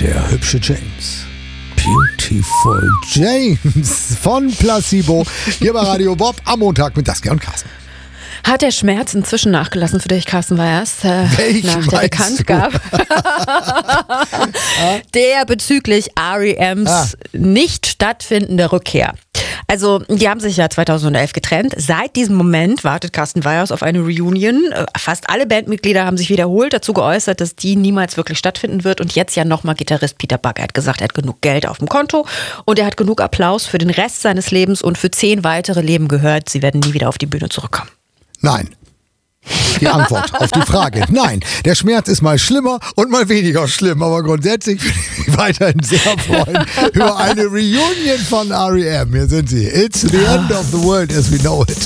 Der hübsche James. Beautiful James von Placebo. Hier bei Radio Bob am Montag mit Saskia und Carsten. Hat der Schmerz inzwischen nachgelassen für dich, Carsten Weyers, Welchen nach der Bekanntgabe, der bezüglich R.E.Ms. nicht stattfindende Rückkehr? Also, die haben sich ja 2011 getrennt. Seit diesem Moment wartet Carsten Weyers auf eine Reunion. Fast alle Bandmitglieder haben sich wiederholt dazu geäußert, dass die niemals wirklich stattfinden wird. Und jetzt ja nochmal Gitarrist Peter Buck. Er hat gesagt, er hat genug Geld auf dem Konto und er hat genug Applaus für den Rest seines Lebens und für 10 weitere Leben gehört. Sie werden nie wieder auf die Bühne zurückkommen. Nein. Die Antwort auf die Frage: Nein. Der Schmerz ist mal schlimmer und mal weniger schlimm, aber grundsätzlich würde ich mich weiterhin sehr freuen über eine Reunion von R.E.M. Hier sind sie. It's the end of the world as we know it.